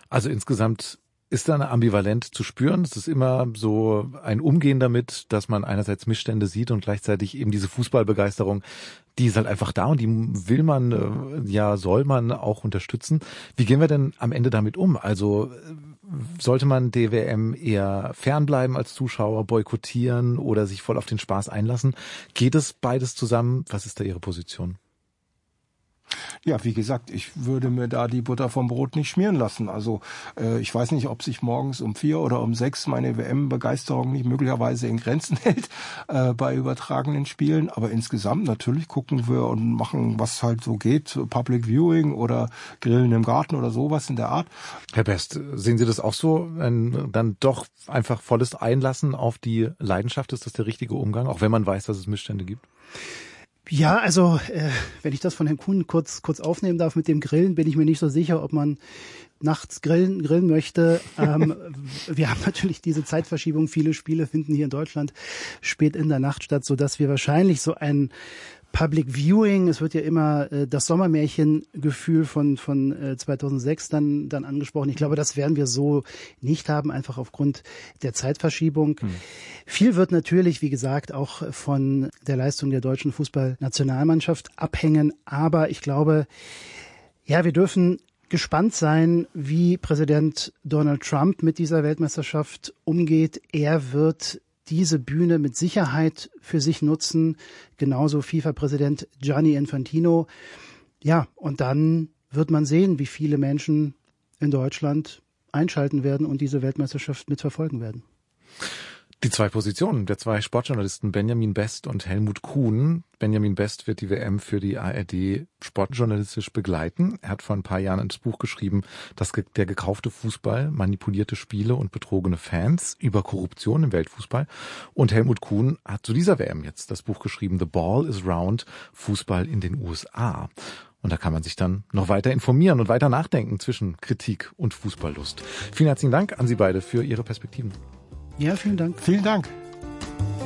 Also insgesamt ist da eine Ambivalent zu spüren. Es ist immer so ein Umgehen damit, dass man einerseits Missstände sieht und gleichzeitig eben diese Fußballbegeisterung, die ist halt einfach da und die will man, soll man auch unterstützen. Wie gehen wir denn am Ende damit um? Also sollte man der WM eher fernbleiben als Zuschauer, boykottieren oder sich voll auf den Spaß einlassen? Geht es beides zusammen? Was ist da Ihre Position? Ja, wie gesagt, ich würde mir da die Butter vom Brot nicht schmieren lassen. Also ich weiß nicht, ob sich morgens um 4 oder um 6 meine WM-Begeisterung nicht möglicherweise in Grenzen hält bei übertragenen Spielen. Aber insgesamt natürlich gucken wir und machen, was halt so geht. Public Viewing oder Grillen im Garten oder sowas in der Art. Herr Best, sehen Sie das auch so? Dann doch einfach volles Einlassen auf die Leidenschaft, ist das der richtige Umgang? Auch wenn man weiß, dass es Missstände gibt? Ja, also wenn ich das von Herrn Kuhn kurz aufnehmen darf mit dem Grillen, bin ich mir nicht so sicher, ob man nachts grillen möchte. Wir haben natürlich diese Zeitverschiebung. Viele Spiele finden hier in Deutschland spät in der Nacht statt, sodass wir wahrscheinlich so ein Public Viewing, es wird ja immer das Sommermärchen-Gefühl von 2006 dann angesprochen. Ich glaube, das werden wir so nicht haben, einfach aufgrund der Zeitverschiebung. Viel wird natürlich, wie gesagt, auch von der Leistung der deutschen Fußballnationalmannschaft abhängen. Aber ich glaube, ja, wir dürfen gespannt sein, wie Präsident Donald Trump mit dieser Weltmeisterschaft umgeht. Er wird diese Bühne mit Sicherheit für sich nutzen, genauso FIFA-Präsident Gianni Infantino. Ja, und dann wird man sehen, wie viele Menschen in Deutschland einschalten werden und diese Weltmeisterschaft mitverfolgen werden. Die zwei Positionen der zwei Sportjournalisten Benjamin Best und Helmut Kuhn. Benjamin Best wird die WM für die ARD sportjournalistisch begleiten. Er hat vor ein paar Jahren ein Buch geschrieben, der gekaufte Fußball, manipulierte Spiele und betrogene Fans über Korruption im Weltfußball. Und Helmut Kuhn hat zu dieser WM jetzt das Buch geschrieben, The Ball is Round, Fußball in den USA. Und da kann man sich dann noch weiter informieren und weiter nachdenken zwischen Kritik und Fußballlust. Vielen herzlichen Dank an Sie beide für Ihre Perspektiven. Ja, vielen Dank. Vielen Dank.